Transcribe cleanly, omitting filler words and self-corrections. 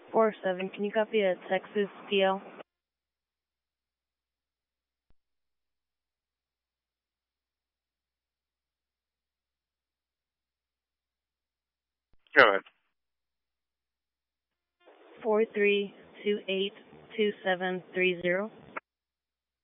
4-7, can you copy a Texas PL? Go ahead. 43282730.